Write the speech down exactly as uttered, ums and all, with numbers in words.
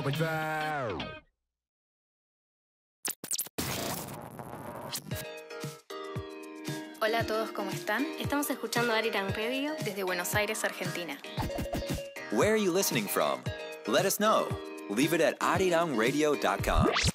Hola a todos, ¿cómo están? Estamos escuchando Ariran Radio desde Buenos Aires, Argentina. Where are you listening from? Let us know. Leave it at arirang radio dot com.